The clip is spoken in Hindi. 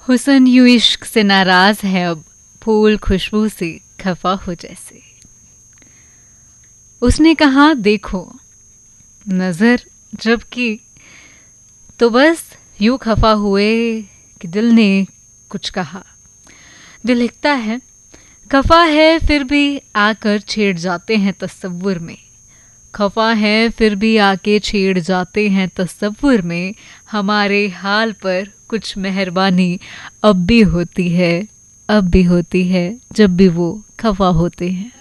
हुस्न यूं इश्क से नाराज है अब, फूल खुशबू से खफा हो जैसे। उसने कहा देखो, नजर जब की तो बस यूं खफा हुए कि दिल ने कुछ कहा। दिल लिखता है, खफा है फिर भी आकर छेड़ जाते हैं तसव्वुर में। खफा है फिर भी आके छेड़ जाते हैं तसव्वुर में। हमारे हाल पर कुछ मेहरबानी अब भी होती है, अब भी होती है जब भी वो खफा होते हैं।